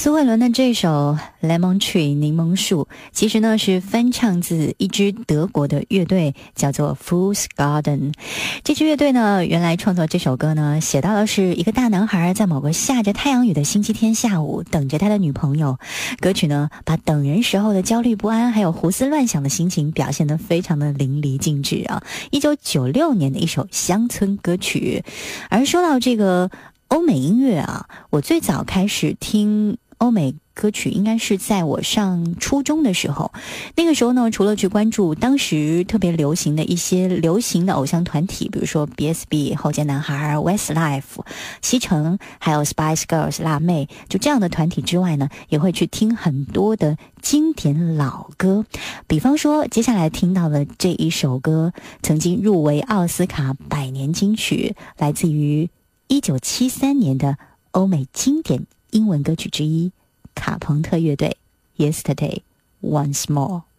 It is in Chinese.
苏慧伦的这首 Lemon Tree 柠檬树其实呢是翻唱自一支德国的乐队，叫做 Fool's Garden。 这支乐队呢原来创作这首歌呢写到的是一个大男孩在某个下着太阳雨的星期天下午等着他的女朋友。歌曲呢把等人时候的焦虑不安还有胡思乱想的心情表现得非常的淋漓尽致啊！1996年的一首乡村歌曲。而说到这个欧美音乐啊，我最早开始听欧美歌曲应该是在我上初中的时候。那个时候呢，除了去关注当时特别流行的一些流行的偶像团体，比如说 BSB 后街男孩、Westlife 西城，还有 Spice Girls 辣妹，就这样的团体之外呢，也会去听很多的经典老歌。比方说接下来听到的这一首歌曾经入围奥斯卡百年金曲，来自于1973年的欧美经典英文歌曲之一，卡朋特乐队 Yesterday Once More。